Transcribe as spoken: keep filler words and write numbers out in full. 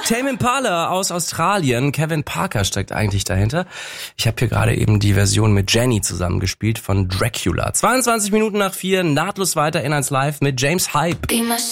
Tame Impala aus Australien. Kevin Parker steckt eigentlich dahinter. Ich habe hier gerade eben die Version mit Jenny zusammengespielt von Dracula. zweiundzwanzig Minuten nach vier, nahtlos weiter in eins Live mit James Hype.